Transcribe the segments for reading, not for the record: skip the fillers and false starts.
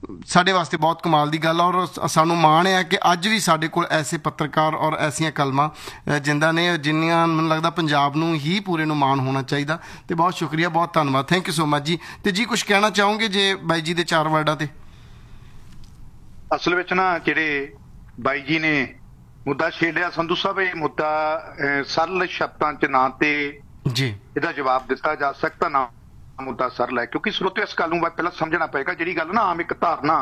ਸਾਡੇ ਵਾਸਤੇ ਬਹੁਤ ਕਮਾਲ ਦੀ ਗੱਲ ਆ ਔਰ ਸਾਨੂੰ ਮਾਣ ਹੈ ਕਿ ਅੱਜ ਵੀ ਸਾਡੇ ਕੋਲ ਐਸੇ ਪੱਤਰਕਾਰ ਔਰ ਐਸੀਆਂ ਕਲਮਾਂ ਜਿੰਦਾ ਨੇ ਜਿੰਨੀਆਂ ਮੈਨੂੰ ਲੱਗਦਾ ਪੰਜਾਬ ਨੂੰ ਹੀ ਪੂਰੇ ਨੂੰ ਮਾਣ ਹੋਣਾ ਚਾਹੀਦਾ। ਤੇ ਬਹੁਤ ਸ਼ੁਕਰੀਆ, ਬਹੁਤ ਧੰਨਵਾਦ, ਥੈਂਕ ਯੂ ਸੋ ਮਚ ਜੀ। ਤੇ ਜੀ ਕੁਛ ਕਹਿਣਾ ਚਾਹੋਗੇ ਜੇ ਬਾਈ ਜੀ ਦੇ 4 ਵਰਡਾਂ ਤੇ? ਅਸਲ ਵਿੱਚ ਨਾ ਜਿਹੜੇ ਬਾਈ ਜੀ ਨੇ ਮੁੱਦਾ ਛੇੜਿਆ ਸੰਧੂ ਸਾਹਿਬ, ਇਹ ਮੁੱਦਾ ਸਰਲ ਸ਼ਬਦਾਂ 'ਚ ਨਾ ਤੇ ਜੀ ਇਹਦਾ ਜਵਾਬ ਦਿੱਤਾ ਜਾ ਸਕਦਾ ਨਾ ਮੁੱਦਾ ਸਰਲ ਹੈ, ਕਿਉਂਕਿ ਸਰੋਤੇ ਇਸ ਗੱਲ ਨੂੰ ਪਹਿਲਾਂ ਸਮਝਣਾ ਪਏਗਾ। ਜਿਹੜੀ ਗੱਲ ਨਾ ਆਮ ਇੱਕ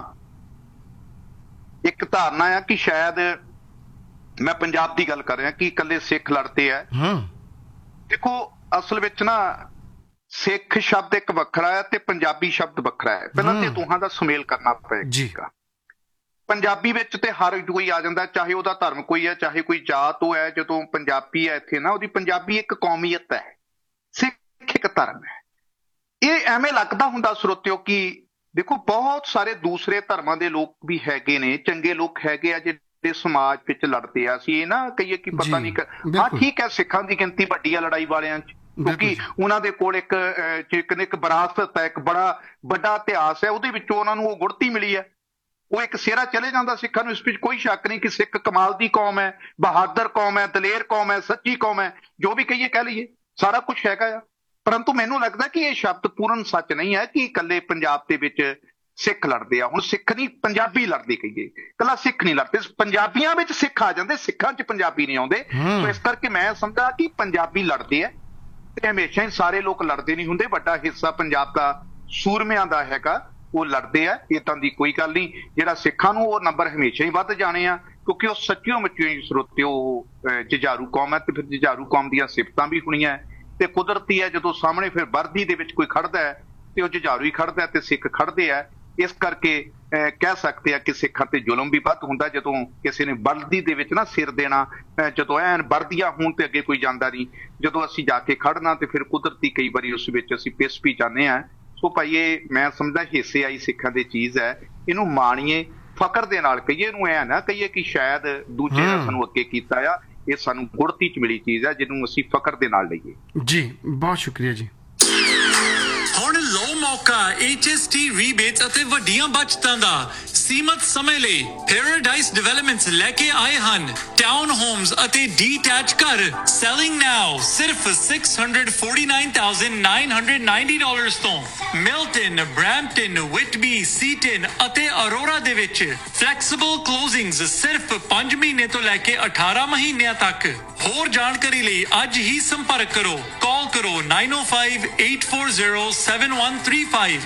ਧਾਰਨਾ ਆ ਕਿ ਸ਼ਾਇਦ ਮੈਂ ਪੰਜਾਬ ਦੀ ਗੱਲ ਕਰ ਰਿਹਾ ਕਿ ਇਕੱਲੇ ਸਿੱਖ ਲੜਦੇ ਆ। ਦੇਖੋ ਅਸਲ ਵਿੱਚ ਨਾ ਸਿੱਖ ਸ਼ਬਦ ਇੱਕ ਵੱਖਰਾ ਹੈ ਤੇ ਪੰਜਾਬੀ ਸ਼ਬਦ ਵੱਖਰਾ ਹੈ। ਪਹਿਲਾਂ ਤੇ ਦੋਹਾਂ ਦਾ ਸੁਮੇਲ ਕਰਨਾ ਪਏਗਾ। ਪੰਜਾਬੀ ਵਿੱਚ ਤੇ ਹਰ ਕੋਈ ਆ ਜਾਂਦਾ, ਚਾਹੇ ਉਹਦਾ ਧਰਮ ਕੋਈ ਹੈ, ਚਾਹੇ ਕੋਈ ਜਾਤ ਉਹ ਹੈ। ਜਦੋਂ ਪੰਜਾਬੀ ਹੈ ਇੱਥੇ ਨਾ, ਉਹਦੀ ਪੰਜਾਬੀ ਇੱਕ ਕੌਮੀਅਤ ਹੈ, ਸਿੱਖ ਇੱਕ ਧਰਮ ਹੈ। ਇਹ ਐਵੇਂ ਲੱਗਦਾ ਹੁੰਦਾ ਸਰੋਤਿਓ ਕਿ ਦੇਖੋ ਬਹੁਤ ਸਾਰੇ ਦੂਸਰੇ ਧਰਮਾਂ ਦੇ ਲੋਕ ਵੀ ਹੈਗੇ ਨੇ, ਚੰਗੇ ਲੋਕ ਹੈਗੇ ਆ ਜਿਹੜੇ ਸਮਾਜ ਵਿੱਚ ਲੜਦੇ ਆ। ਅਸੀਂ ਇਹ ਨਾ ਕਹੀਏ ਕਿ ਪਤਾ ਨਹੀਂ, ਹਾਂ ਠੀਕ ਹੈ ਸਿੱਖਾਂ ਦੀ ਗਿਣਤੀ ਵੱਡੀ ਆ ਲੜਾਈ ਵਾਲਿਆਂ 'ਚ, ਕਿਉਂਕਿ ਉਹਨਾਂ ਦੇ ਕੋਲ ਇੱਕ ਵਿਰਾਸਤ ਹੈ, ਇੱਕ ਬੜਾ ਵੱਡਾ ਇਤਿਹਾਸ ਹੈ, ਉਹਦੇ ਵਿੱਚੋਂ ਉਹਨਾਂ ਨੂੰ ਉਹ ਗੁੜਤੀ ਮਿਲੀ ਹੈ। ਉਹ ਇੱਕ ਸਿਹਰਾ ਚਲੇ ਜਾਂਦਾ ਸਿੱਖਾਂ ਨੂੰ। ਇਸ ਵਿੱਚ ਕੋਈ ਸ਼ੱਕ ਨਹੀਂ ਕਿ ਸਿੱਖ ਕਮਾਲ ਦੀ ਕੌਮ ਹੈ, ਬਹਾਦਰ ਕੌਮ ਹੈ, ਦਲੇਰ ਕੌਮ ਹੈ, ਸੱਚੀ ਕੌਮ ਹੈ, ਜੋ ਵੀ ਕਹੀਏ ਕਹਿ ਲਈਏ, ਸਾਰਾ ਕੁਛ ਹੈਗਾ ਆ। ਪਰੰਤੂ ਮੈਨੂੰ ਲੱਗਦਾ ਕਿ ਇਹ ਸ਼ਬਦ ਪੂਰਨ ਸੱਚ ਨਹੀਂ ਹੈ ਕਿ ਇਕੱਲੇ ਪੰਜਾਬ ਦੇ ਵਿੱਚ ਸਿੱਖ ਲੜਦੇ ਆ। ਹੁਣ ਸਿੱਖ ਨਹੀਂ ਪੰਜਾਬੀ ਲੜਦੇ ਕਹੀਏ, ਇਕੱਲਾ ਸਿੱਖ ਨਹੀਂ ਲੜਦੇ, ਪੰਜਾਬੀਆਂ ਵਿੱਚ ਸਿੱਖ ਆ ਜਾਂਦੇ, ਸਿੱਖਾਂ 'ਚ ਪੰਜਾਬੀ ਨਹੀਂ ਆਉਂਦੇ। ਸੋ ਇਸ ਕਰਕੇ ਮੈਂ ਸਮਝਦਾ ਕਿ ਪੰਜਾਬੀ ਲੜਦੇ ਆ ਤੇ ਹਮੇਸ਼ਾ ਹੀ ਸਾਰੇ ਲੋਕ ਲੜਦੇ ਨਹੀਂ ਹੁੰਦੇ। ਵੱਡਾ ਹਿੱਸਾ ਪੰਜਾਬ ਦਾ ਸੂਰਮਿਆਂ ਦਾ ਹੈਗਾ, ਉਹ ਲੜਦੇ ਆ, ਏਦਾਂ ਦੀ ਕੋਈ ਗੱਲ ਨਹੀਂ। ਜਿਹੜਾ ਸਿੱਖਾਂ ਨੂੰ ਉਹ ਨੰਬਰ ਹਮੇਸ਼ਾ ਹੀ ਵੱਧ ਜਾਣੇ ਆ, ਕਿਉਂਕਿ ਉਹ ਸੱਚਿਓ ਮੁੱਚਿਓ ਹੀ ਸਰੋਤੇ ਉਹ ਜੁਝਾਰੂ ਕੌਮ ਹੈ। ਤੇ ਫਿਰ ਜੁਝਾਰੂ ਕੌਮ ਦੀਆਂ ਸਿਫਤਾਂ ਵੀ ਹੋਣੀਆਂ ਤੇ ਕੁਦਰਤੀ ਹੈ, ਜਦੋਂ ਸਾਹਮਣੇ ਫਿਰ ਵਰਦੀ ਦੇ ਵਿੱਚ ਕੋਈ ਖੜਦਾ ਹੈ ਤੇ ਉਹ ਜੁਝਾਰੂ ਹੀ ਖੜਦਾ ਤੇ ਸਿੱਖ ਖੜਦੇ ਆ। ਇਸ ਕਰਕੇ ਕਹਿ ਸਕਦੇ ਆ ਕਿ ਸਿੱਖਾਂ ਤੇ ਜ਼ੁਲਮ ਵੀ ਵੱਧ ਹੁੰਦਾ ਜਦੋਂ ਕਿਸੇ ਨੇ ਵਰਦੀ ਦੇ ਵਿੱਚ ਨਾ ਸਿਰ ਦੇਣਾ, ਜਦੋਂ ਐਨ ਵਰਦੀਆਂ ਹੋਣ ਤੇ ਅੱਗੇ ਕੋਈ ਜਾਂਦਾ ਨਹੀਂ। ਜਦੋਂ ਅਸੀਂ ਜਾ ਕੇ ਖੜਨਾ ਤੇ ਫਿਰ ਕੁਦਰਤੀ ਕਈ ਵਾਰੀ ਉਸ ਵਿੱਚ ਅਸੀਂ ਪਿਸ ਵੀ ਜਾਂਦੇ ਹਾਂ। ਸੋ ਭਾਈ ਇਹ ਮੈਂ ਸਮਝਦਾ ਹਿੱਸੇ ਆਈ ਸਿੱਖਾਂ ਦੀ ਚੀਜ਼ ਹੈ, ਇਹਨੂੰ ਮਾਣੀਏ, ਫਕਰ ਦੇ ਨਾਲ ਕਹੀਏ, ਇਹਨੂੰ ਐ ਨਾ ਕਹੀਏ ਕਿ ਸ਼ਾਇਦ ਦੂਜੇ ਨੇ ਸਾਨੂੰ ਅੱਗੇ ਕੀਤਾ ਆ। ਇਹ ਸਾਨੂੰ ਗੁੜਤੀ 'ਚ ਮਿਲੀ ਚੀਜ਼ ਹੈ ਜਿਹਨੂੰ ਅਸੀਂ ਫਕਰ ਦੇ ਨਾਲ ਲਈਏ। ਜੀ ਬਹੁਤ ਸ਼ੁਕਰੀਆ ਜੀ। ਹੁਣ ਲਓ ਮੌਕਾ HST ਰੀਬੇਟਸ ਅਤੇ ਵੱਡੀਆਂ ਬਚਤਾਂ ਦਾ। ਸੀਮਤ ਸਮੇਂ ਲਈ ਪੈਰਾਡਾਈਸ ਡਿਵੈਲਪਮੈਂਟਸ ਲੈ ਕੇ ਆਏ ਹਨ ਟਾਊਨ ਹੋਮਸ ਅਤੇ ਡੀਟੈਚ ਘਰ। ਸੈਲਿੰਗ ਨਾਓ ਸਿਰਫ $649,990 ਤੋਂ। ਮਿਲਟਨ, ਬ੍ਰੈਂਪਟਨ, ਵਿਟਬੀ, ਸੀਟਨ ਅਤੇ ਅਰੋਰਾ ਦੇ ਵਿੱਚ ਫਲੈਕਸੀਬਲ ਕਲੋਜ਼ਿੰਗਸ ਸਿਰਫ 5 ਮਹੀਨੇ ਤੋਂ ਲੈ ਕੇ 18 ਮਹੀਨਿਆਂ ਤੱਕ। ਹੋਰ ਜਾਣਕਾਰੀ ਲਈ ਅੱਜ ਹੀ ਸੰਪਰਕ ਕਰੋ। ਕਾਲ ਕਰੋ 905-840-7135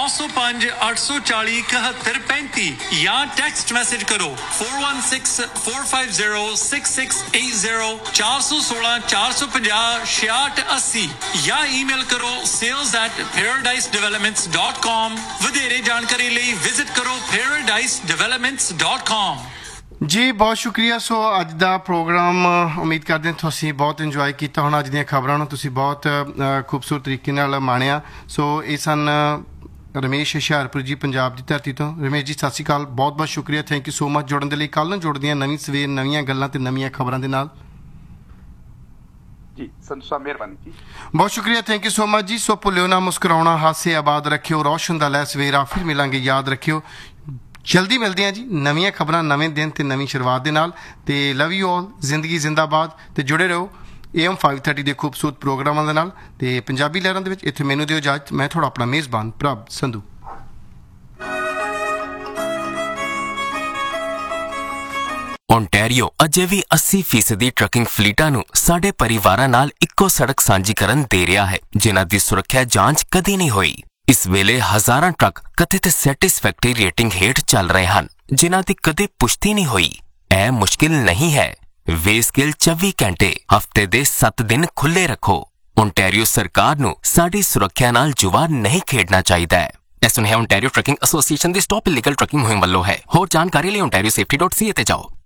905-840-7135 ਜਾਂ ਟੈਕਸਟ ਮੈਸੇਜ ਕਰੋ 4164506680 416-450-6680 ਜਾਂ ਈਮੇਲ ਕਰੋ sales@paradisedevelopments.com। ਵਧੇਰੇ ਜਾਣਕਾਰੀ ਲਈ ਵਿਜ਼ਿਟ ਕਰੋ paradisedevelopments.com। ਜੀ ਬਹੁਤ ਸ਼ੁਕਰੀਆ। ਸੋ ਅੱਜ ਦਾ ਪ੍ਰੋਗਰਾਮ ਉਮੀਦ ਕਰਦੇ ਹਾਂ ਤੁਸੀਂ ਬਹੁਤ ਇੰਜੋਏ ਕੀਤਾ ਹੋਣਾ। ਅੱਜ ਦੀਆਂ ਖਬਰਾਂ ਨੂੰ ਤੁਸੀਂ ਬਹੁਤ ਖੂਬਸੂਰਤ ਤਰੀਕੇ ਨਾਲ ਮਾਣਿਆ। ਸੋ ਇਹ ਸਨ ਰਮੇਸ਼ ਹੁਸ਼ਿਆਰਪੁਰ ਜੀ, ਪੰਜਾਬ ਦੀ ਧਰਤੀ ਤੋਂ। ਰਮੇਸ਼ ਜੀ ਸਤਿ ਸ਼੍ਰੀ ਅਕਾਲ, ਬਹੁਤ ਬਹੁਤ ਸ਼ੁਕਰੀਆ, ਥੈਂਕ ਯੂ ਸੋ ਮਚ ਜੁੜਨ ਦੇ ਲਈ। ਕੱਲ੍ਹ ਨੂੰ ਜੁੜਦੀਆਂ ਨਵੀਂ ਸਵੇਰ ਨਵੀਆਂ ਗੱਲਾਂ ਤੇ ਨਵੀਆਂ ਖਬਰਾਂ ਦੇ ਨਾਲ। ਜੀ ਸੰਧੂ ਸਾਹਿਬ ਮਿਹਰਬਾਨੀ ਜੀ, ਬਹੁਤ ਸ਼ੁਕਰੀਆ, ਥੈਂਕ ਯੂ ਸੋ ਮਚ ਜੀ। ਸੋ ਭੁੱਲਿਓ ਨਾ ਮੁਸਕਰਾਉਣਾ, ਹਾਸੇ ਆਬਾਦ ਰੱਖਿਓ, ਰੌਸ਼ਨ ਦਾ ਲੈ ਸਵੇਰਾ। ਫਿਰ ਮਿਲਾਂਗੇ, ਯਾਦ ਰੱਖਿਓ। ਜਲਦੀ ਮਿਲਦੇ ਹਾਂ ਜੀ ਨਵੀਆਂ ਖਬਰਾਂ, ਨਵੇਂ ਦਿਨ ਤੇ ਨਵੀਂ ਸ਼ੁਰੂਆਤ ਦੇ ਨਾਲ। ਤੇ ਲਵ ਯੂ ਆਲ, ਜ਼ਿੰਦਗੀ ਜ਼ਿੰਦਾਬਾਦ। ਤੇ ਜੁੜੇ ਰਹੋ AM 530 ਦੇ ਖੂਬਸੂਰਤ ਪ੍ਰੋਗਰਾਮਾਂ ਦੇ ਨਾਲ ਤੇ ਪੰਜਾਬੀ ਲਹਿਰਾਂ ਦੇ ਵਿੱਚ। ਇੱਥੇ ਮੈਨੂੰ ਦਿਓ ਇਜਾਜ਼ਤ, ਮੈਂ ਤੁਹਾਡਾ ਆਪਣਾ ਮੇਜ਼ਬਾਨ ਪ੍ਰਭ ਸੰਧੂ। ਓਨਟਾਰੀਓ ਅਜੇ ਵੀ 80% ਟਰੱਕਿੰਗ ਫਲੀਟਾਂ ਨੂੰ ਸਾਡੇ ਪਰਿਵਾਰਾਂ ਨਾਲ ਇੱਕੋ ਸੜਕ ਸਾਂਝੀ ਕਰਨ ਦੇ ਰਿਹਾ ਹੈ, ਜਿਨ੍ਹਾਂ ਦੀ ਸੁਰੱਖਿਆ ਜਾਂਚ ਕਦੀ ਨਹੀਂ ਹੋਈ। ਇਸ ਵੇਲੇ ਹਜ਼ਾਰਾਂ ਟਰੱਕ ਕਥਿਤ ਸੈਟਿਸਫੈਕਟਰੀ ਰੇਟਿੰਗ ਹੇਠ ਚੱਲ ਰਹੇ ਹਨ, ਜਿਨ੍ਹਾਂ ਦੀ ਕਦੇ ਪੁਸ਼ਟੀ ਨਹੀਂ ਹੋਈ। ਇਹ ਮੁਸ਼ਕਿਲ ਨਹੀਂ ਹੈ। ਵੇਸਕੇਲ 24 ਘੰਟੇ ਹਫ਼ਤੇ ਦੇ 7 ਦਿਨ ਖੁੱਲ੍ਹੇ ਰੱਖੋ। ਓਨਟਾਰੀਓ ਸਰਕਾਰ ਨੂੰ ਸਾਡੀ ਸੁਰੱਖਿਆ ਨਾਲ ਜੁਆ ਨਹੀਂ ਖੇਡਣਾ ਚਾਹੀਦਾ ਹੈ। ਇਹ ਸੁਨੇਹਾ ਓਨਟਾਰੀਓ ਟਰੱਕਿੰਗ ਐਸੋਸੀਏਸ਼ਨ ਦੀ ਸਟਾਪ ਇਲੀਗਲ ਟਰੱਕਿੰਗ ਮੁਹਿੰਮ ਵੱਲੋਂ ਹੈ। ਹੋਰ ਜਾਣਕਾਰੀ ਲਈ ontarioSafety.ca ਤੇ ਜਾਓ।